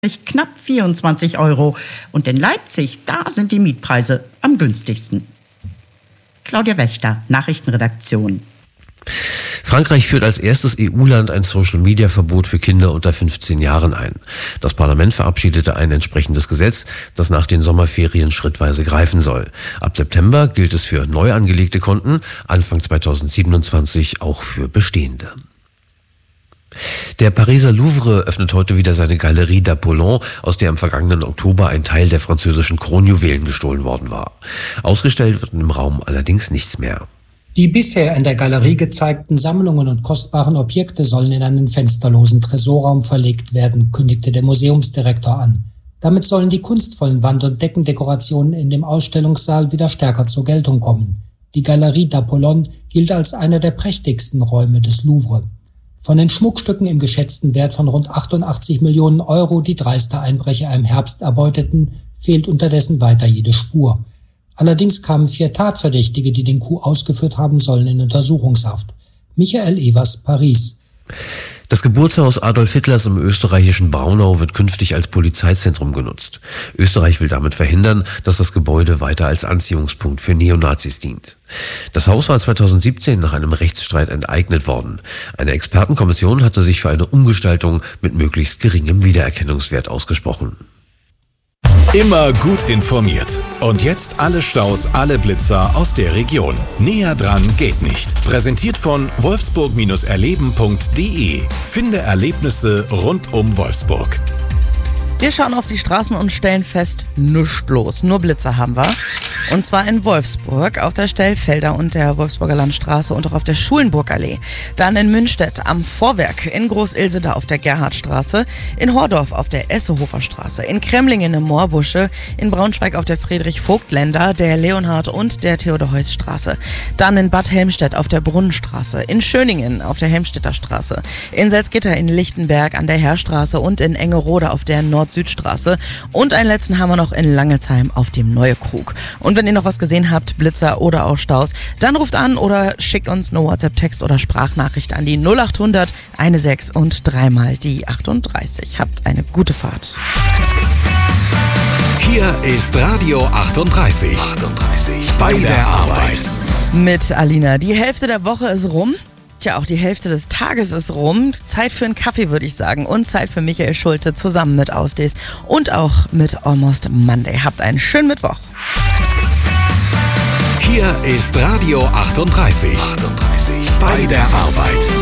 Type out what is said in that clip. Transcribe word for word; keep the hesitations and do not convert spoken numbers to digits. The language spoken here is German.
knapp vierundzwanzig Euro. Und in Leipzig, da sind die Mietpreise am günstigsten. Claudia Wächter, Nachrichtenredaktion. Frankreich führt als erstes E U-Land ein Social-Media-Verbot für Kinder unter fünfzehn Jahren ein. Das Parlament verabschiedete ein entsprechendes Gesetz, das nach den Sommerferien schrittweise greifen soll. Ab September gilt es für neu angelegte Konten, Anfang zweitausendsiebenundzwanzig auch für bestehende. Der Pariser Louvre öffnet heute wieder seine Galerie d'Apollon, aus der im vergangenen Oktober ein Teil der französischen Kronjuwelen gestohlen worden war. Ausgestellt wird im Raum allerdings nichts mehr. Die bisher in der Galerie gezeigten Sammlungen und kostbaren Objekte sollen in einen fensterlosen Tresorraum verlegt werden, kündigte der Museumsdirektor an. Damit sollen die kunstvollen Wand- und Deckendekorationen in dem Ausstellungssaal wieder stärker zur Geltung kommen. Die Galerie d'Apollon gilt als einer der prächtigsten Räume des Louvre. Von den Schmuckstücken im geschätzten Wert von rund achtundachtzig Millionen Euro, die dreiste Einbrecher im Herbst erbeuteten, fehlt unterdessen weiter jede Spur. Allerdings kamen vier Tatverdächtige, die den Coup ausgeführt haben sollen, in Untersuchungshaft. Michael Evers, Paris. Das Geburtshaus Adolf Hitlers im österreichischen Braunau wird künftig als Polizeizentrum genutzt. Österreich will damit verhindern, dass das Gebäude weiter als Anziehungspunkt für Neonazis dient. Das Haus war zweitausendsiebzehn nach einem Rechtsstreit enteignet worden. Eine Expertenkommission hatte sich für eine Umgestaltung mit möglichst geringem Wiedererkennungswert ausgesprochen. Immer gut informiert. Und jetzt alle Staus, alle Blitzer aus der Region. Näher dran geht nicht. Präsentiert von wolfsburg erleben punkt de. Finde Erlebnisse rund um Wolfsburg. Wir schauen auf die Straßen und stellen fest, nichts los. Nur Blitzer haben wir. Und zwar in Wolfsburg, auf der Stellfelder und der Wolfsburger Landstraße und auch auf der Schulenburgallee. Dann in Münstedt am Vorwerk, in Groß-Ilsede auf der Gerhardstraße, in Hordorf auf der Essehofer Straße, in Kremlingen im Moorbusche, in Braunschweig auf der Friedrich-Vogt-Länder, der Leonhard- und der Theodor-Heuss-Straße. Dann in Bad Helmstedt auf der Brunnenstraße, in Schöningen auf der Helmstedter Straße, in Salzgitter in Lichtenberg an der Heerstraße und in Engerode auf der Nord-Süd-Straße. Und einen letzten haben wir noch in Langelsheim auf dem Neue Krug. Und wenn ihr noch was gesehen habt, Blitzer oder auch Staus, dann ruft an oder schickt uns eine WhatsApp-Text oder Sprachnachricht an die null achthundert sechzehn und dreimal die achtunddreißig. Habt eine gute Fahrt. Hier ist Radio achtunddreißig. achtunddreißig bei der Arbeit. Mit Alina. Die Hälfte der Woche ist rum. Tja, auch die Hälfte des Tages ist rum. Zeit für einen Kaffee, würde ich sagen. Und Zeit für Michael Schulte zusammen mit Ausdays und auch mit Almost Monday. Habt einen schönen Mittwoch. Hier ist Radio achtunddreißig. achtunddreißig bei der Arbeit.